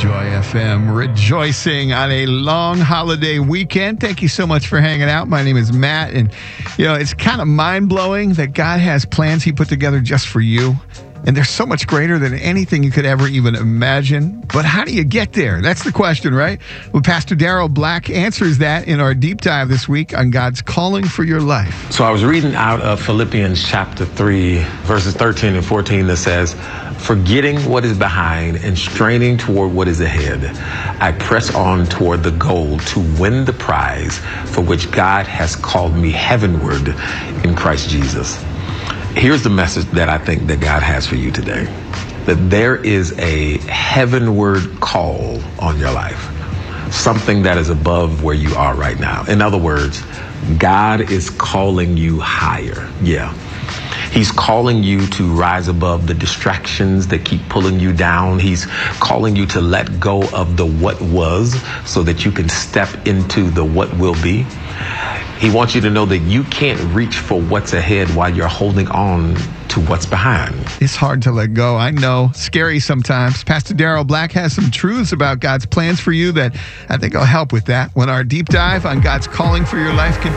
Joy FM, rejoicing on a long holiday weekend. Thank you so much for hanging out. My name is Matt, and it's kind of mind-blowing that God has plans he put together just for you. And they're so much greater than anything you could ever even imagine. But how do you get there? That's the question, right? Well, Pastor Darrell Black answers that in our deep dive this week on God's calling for your life. So I was reading out of Philippians chapter 3, verses 13 and 14 that says, "Forgetting what is behind and straining toward what is ahead, I press on toward the goal to win the prize for which God has called me heavenward in Christ Jesus." Here's the message that I think that God has for you today, that there is a heavenward call on your life, something that is above where you are right now. In other words, God is calling you higher. Yeah. He's calling you to rise above the distractions that keep pulling you down. He's calling you to let go of the what was so that you can step into the what will be. He wants you to know that you can't reach for what's ahead while you're holding on to what's behind. It's hard to let go. I know. Scary sometimes. Pastor Darrell Black has some truths about God's plans for you that I think will help with that when our deep dive on God's calling for your life continues.